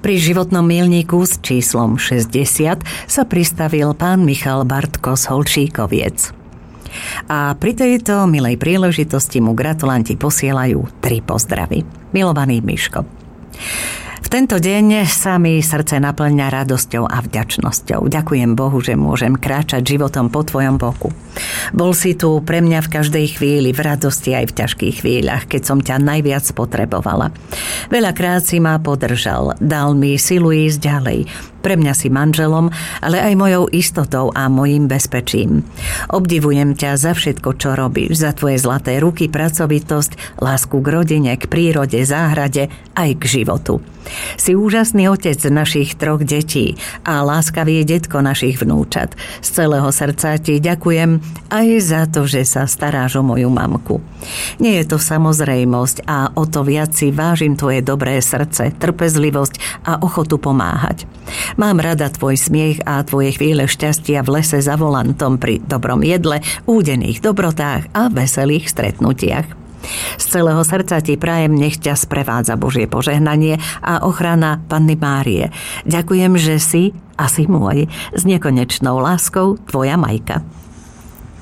Pri životnom milníku s číslom 60 sa pristavil pán Michal Bartko z Holčíkoviec. A pri tejto milej príležitosti mu gratulanti posielajú 3 pozdravy. Milovaný Miško, v tento deň sa mi srdce naplňa radosťou a vďačnosťou. Ďakujem Bohu, že môžem kráčať životom po tvojom boku. Bol si tu pre mňa v každej chvíli, v radosti aj v ťažkých chvíľach, keď som ťa najviac potrebovala. Veľakrát si ma podržal, dal mi silu ísť ďalej. Pre mňa si manželom, ale aj mojou istotou a mojím bezpečím. Obdivujem ťa za všetko, čo robíš, za tvoje zlaté ruky, pracovitosť, lásku k rodine, k prírode, záhrade, aj k životu. Si úžasný otec našich 3 detí a láskavý detko našich vnúčat. Z celého srdca ti ďakujem aj za to, že sa staráš o moju mamku. Nie je to samozrejmosť a o to viac si vážim tvoje dobré srdce, trpezlivosť a ochotu pomáhať. Mám rada tvoj smiech a tvoje chvíle šťastia v lese za volantom pri dobrom jedle, údených dobrotách a veselých stretnutiach. Z celého srdca ti prajem, nech ťa sprevádza Božie požehnanie a ochrana Panny Márie. Ďakujem, že si a si môj. S nekonečnou láskou, tvoja Majka.